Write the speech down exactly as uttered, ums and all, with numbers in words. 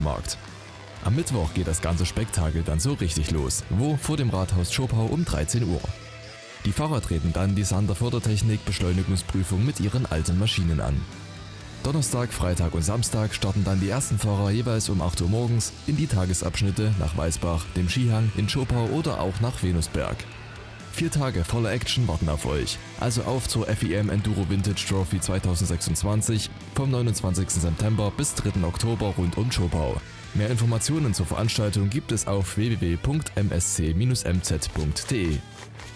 Markt. Am Mittwoch geht das ganze Spektakel dann so richtig los, wo vor dem Rathaus Zschopau um dreizehn Uhr. Die Fahrer treten dann die Sander Fördertechnik Beschleunigungsprüfung mit ihren alten Maschinen an. Donnerstag, Freitag und Samstag starten dann die ersten Fahrer jeweils um acht Uhr morgens in die Tagesabschnitte nach Weißbach, dem Skihang, in Zschopau oder auch nach Venusberg. Vier Tage voller Action warten auf euch, also auf zur F I M Enduro Vintage Trophy zweitausendsechsundzwanzig vom neunundzwanzigsten September bis dritten Oktober rund um Zschopau. Mehr Informationen zur Veranstaltung gibt es auf w w w punkt m s c Bindestrich m z punkt d e.